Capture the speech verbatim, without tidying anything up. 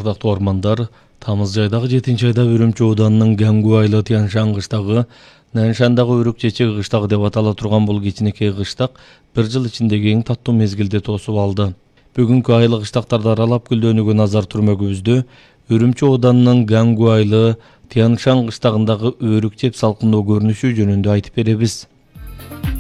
Ардактуу ормандар, тамыз айдагы жетинчи айда Үрүмчү ооданынын Гангу айылы Тяншан кыштагы, Наншандагы Өрүк чечеги кыштагы деп атала турган бул кичинекей кыштак бир жыл ичиндеги эң таттуу мезгилди тосуп алды. Бүгүнкү айыл кыштактарды аралап гүлдөнүүгө назар түрмөгүбүздө Үрүмчү ооданынын Гангу айылы Тяншан кыштагындагы өрүк чеп салкындоо көрүнүшү жөнүндө айтып беребиз.